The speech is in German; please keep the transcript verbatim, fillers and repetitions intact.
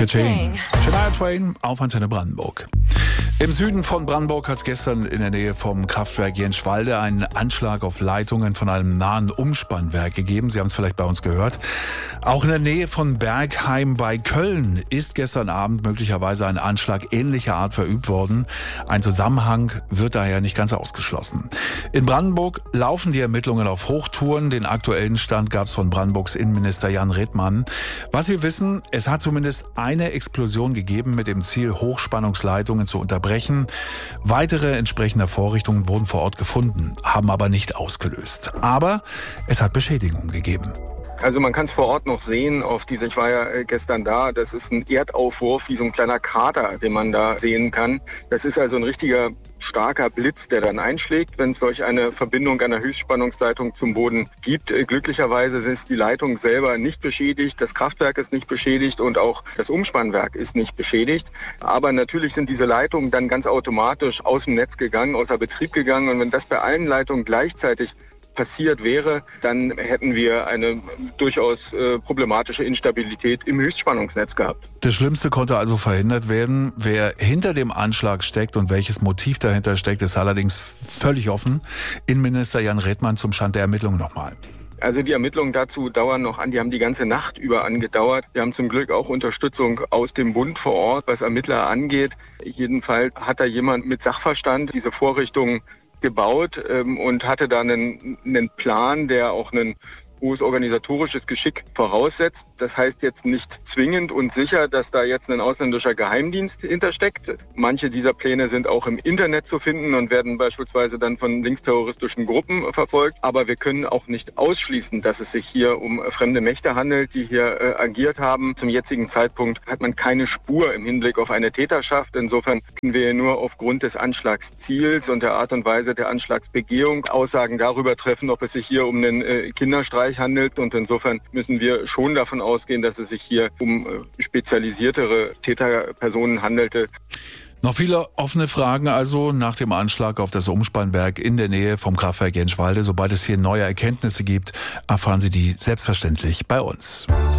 Ka-Ching. Shania Twain auf Antenne Brandenburg. Im Süden von Brandenburg hat es gestern in der Nähe vom Kraftwerk Jenschwalde einen Anschlag auf Leitungen von einem nahen Umspannwerk gegeben. Sie haben es vielleicht bei uns gehört. Auch in der Nähe von Bergheim bei Köln ist gestern Abend möglicherweise ein Anschlag ähnlicher Art verübt worden. Ein Zusammenhang wird daher nicht ganz ausgeschlossen. In Brandenburg laufen die Ermittlungen auf Hochtouren. Den aktuellen Stand gab es von Brandenburgs Innenminister Jan Redmann. Was wir wissen, es hat zumindest eine Explosion gegeben mit dem Ziel, Hochspannungsleitungen zu unterbrechen. Weitere entsprechende Vorrichtungen wurden vor Ort gefunden, haben aber nicht ausgelöst. Aber es hat Beschädigungen gegeben. Also man kann es vor Ort noch sehen, auf diese, ich war ja gestern da, das ist ein Erdaufwurf, wie so ein kleiner Krater, den man da sehen kann. Das ist also ein richtiger starker Blitz, der dann einschlägt, wenn es solch eine Verbindung einer Höchstspannungsleitung zum Boden gibt. Glücklicherweise ist die Leitung selber nicht beschädigt, das Kraftwerk ist nicht beschädigt und auch das Umspannwerk ist nicht beschädigt. Aber natürlich sind diese Leitungen dann ganz automatisch aus dem Netz gegangen, außer Betrieb gegangen. Und wenn das bei allen Leitungen gleichzeitig passiert wäre, dann hätten wir eine durchaus äh, problematische Instabilität im Höchstspannungsnetz gehabt. Das Schlimmste konnte also verhindert werden. Wer hinter dem Anschlag steckt und welches Motiv dahinter steckt, ist allerdings völlig offen. Innenminister Jan Redmann zum Stand der Ermittlungen nochmal. Also die Ermittlungen dazu dauern noch an, die haben die ganze Nacht über angedauert. Wir haben zum Glück auch Unterstützung aus dem Bund vor Ort, was Ermittler angeht. Jedenfalls hat da jemand mit Sachverstand diese Vorrichtungen gebaut ähm, und hatte da einen, einen Plan, der auch ein hohes organisatorisches Geschick voraussetzt. Das heißt jetzt nicht zwingend und sicher, dass da jetzt ein ausländischer Geheimdienst hintersteckt. Manche dieser Pläne sind auch im Internet zu finden und werden beispielsweise dann von linksterroristischen Gruppen verfolgt. Aber wir können auch nicht ausschließen, dass es sich hier um fremde Mächte handelt, die hier äh, agiert haben. Zum jetzigen Zeitpunkt hat man keine Spur im Hinblick auf eine Täterschaft. Insofern können wir nur aufgrund des Anschlagsziels und der Art und Weise der Anschlagsbegehung Aussagen darüber treffen, ob es sich hier um einen äh, Kinderstreich handelt. Und insofern müssen wir schon davon ausgehen, dass es sich hier um äh, spezialisiertere Täterpersonen handelte. Noch viele offene Fragen also nach dem Anschlag auf das Umspannwerk in der Nähe vom Kraftwerk Jenschwalde. Sobald es hier neue Erkenntnisse gibt, erfahren Sie die selbstverständlich bei uns.